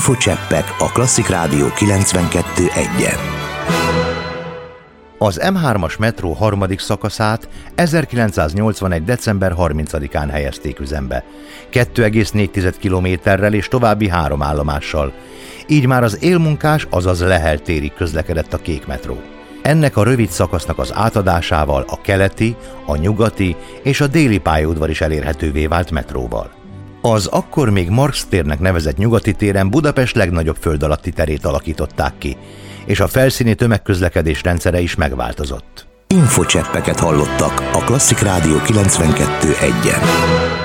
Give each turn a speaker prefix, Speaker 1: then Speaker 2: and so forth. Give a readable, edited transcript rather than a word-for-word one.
Speaker 1: Infocseppek a Klasszik Rádió 92.1-en.
Speaker 2: Az M3-as metró harmadik szakaszát 1981. december 30-án helyezték üzembe, 2,4 kilométerrel és további 3 állomással. Így már az élmunkás, azaz Lehel térig közlekedett a kék metró. Ennek a rövid szakasznak az átadásával a keleti, a nyugati és a déli pályaudvar is elérhetővé vált metróval. Az akkor még Marx térnek nevezett nyugati téren Budapest legnagyobb föld alatti terét alakították ki, és a felszíni tömegközlekedés rendszere is megváltozott.
Speaker 1: Infocseppeket hallottak a Klasszik Rádió 92.1-en.